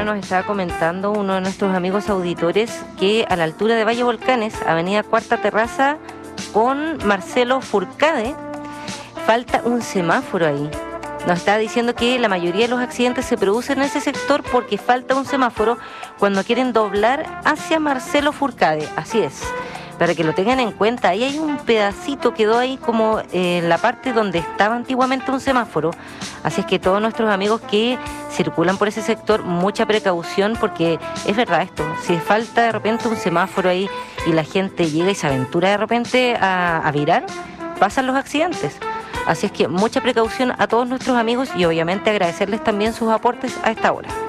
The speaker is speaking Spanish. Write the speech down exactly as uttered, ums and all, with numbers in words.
mañana nos estaba comentando uno de nuestros amigos auditores que a la altura de Valle Volcanes, avenida Cuarta Terraza con Marcelo Furcade, falta un semáforo ahí. Nos está diciendo que la mayoría de los accidentes se producen en ese sector porque falta un semáforo cuando quieren doblar hacia Marcelo Furcade. Así es, para que lo tengan en cuenta. Ahí hay un pedacito, quedó ahí como eh, en la parte donde estaba antiguamente un semáforo. Así es que todos nuestros amigos que circulan por ese sector, mucha precaución, porque es verdad esto, si falta de repente un semáforo ahí y la gente llega y se aventura de repente a, a virar, pasan los accidentes. Así es que mucha precaución a todos nuestros amigos y obviamente agradecerles también sus aportes a esta hora.